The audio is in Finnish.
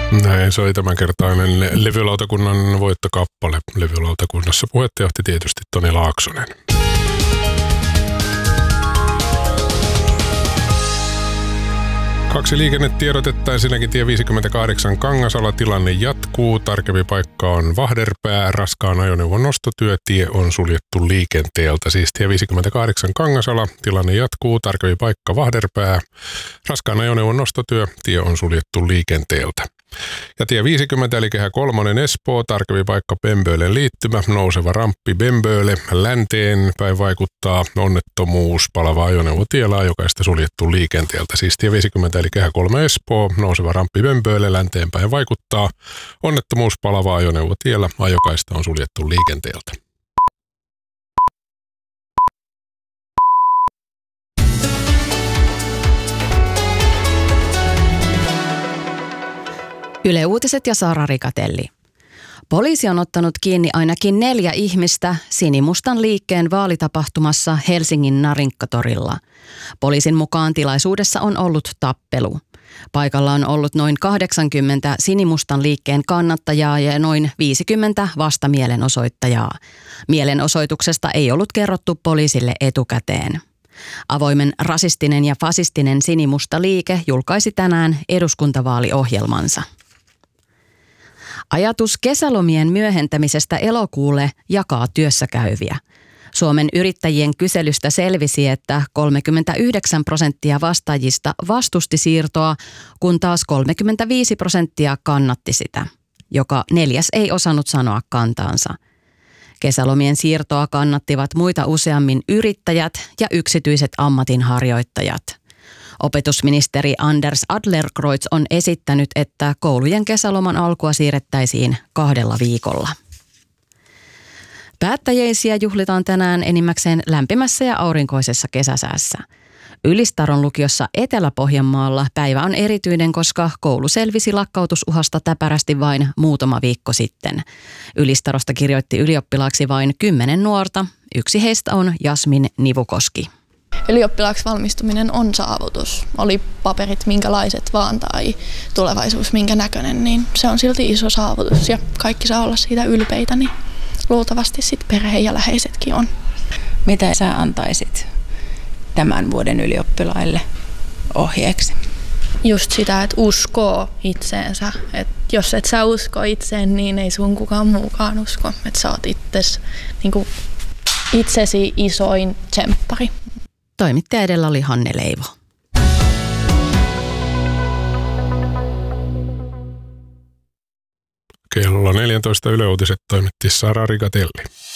Näin soi tämänkertainen levylautakunnan voittokappale. Levylautakunnassa puhetta johti tietysti Toni Laaksonen. Kaksi liikennetiedotetta, ensinnäkin tie 58 Kangasala, tilanne jatkuu. Tarkempi paikka on Vahderpää, raskaan ajoneuvon nostotyö, tie on suljettu liikenteeltä. Siis tie 58 Kangasala, tilanne jatkuu. Tarkempi paikka Vahderpää, raskaan ajoneuvon nostotyö, tie on suljettu liikenteeltä. Ja tie 50 eli kehä 3 Espoo, tarkempi paikka Bembölen liittymä, nouseva ramppi Bemböle länteen päin vaikuttaa onnettomuus, palava ajoneuvotiellä, ajokaista suljettu liikenteeltä. Siis tie 50 eli kehä 3 Espoo, nouseva ramppi Bemböle länteen päin vaikuttaa onnettomuus, palava ajoneuvotiellä, ajokaista on suljettu liikenteeltä. Yle Uutiset ja Saara Rikatelli. Poliisi on ottanut kiinni ainakin 4 ihmistä sinimustan liikkeen vaalitapahtumassa Helsingin Narinkkatorilla. Poliisin mukaan tilaisuudessa on ollut tappelu. Paikalla on ollut noin 80 sinimustan liikkeen kannattajaa ja noin 50 vastamielenosoittajaa. Mielenosoituksesta ei ollut kerrottu poliisille etukäteen. Avoimen rasistinen ja fasistinen sinimusta liike julkaisi tänään eduskuntavaaliohjelmansa. Ajatus kesälomien myöhentämisestä elokuulle jakaa työssäkäyviä. Suomen yrittäjien kyselystä selvisi, että 39% vastaajista vastusti siirtoa, kun taas 35% kannatti sitä. Joka 4. ei osannut sanoa kantaansa. Kesälomien siirtoa kannattivat muita useammin yrittäjät ja yksityiset ammatinharjoittajat. Opetusministeri Anders Adlercreutz on esittänyt, että koulujen kesäloman alkua siirrettäisiin 2 viikolla. Päättäjäisiä juhlitaan tänään enimmäkseen lämpimässä ja aurinkoisessa kesäsäässä. Ylistaron lukiossa Etelä-Pohjanmaalla päivä on erityinen, koska koulu selvisi lakkautusuhasta täpärästi vain muutama viikko sitten. Ylistarosta kirjoitti ylioppilaaksi vain 10 nuorta. Yksi heistä on Jasmin Nivukoski. Ylioppilaaksi valmistuminen on saavutus. Oli paperit minkälaiset vaan tai tulevaisuus minkä näköinen, niin se on silti iso saavutus ja kaikki saa olla siitä ylpeitä, niin luultavasti sitten perhe ja läheisetkin on. Mitä sä antaisit tämän vuoden ylioppilaille ohjeeksi? Just sitä, että uskoo itseensä. Että jos et sä usko itseen, niin ei sun kukaan muukaan usko. Että sä oot itsesi isoin tsemppari. Toimittaja edellä oli Hanne Leivo. Kello 14 Yle Uutiset toimitti Saara Rikatelli.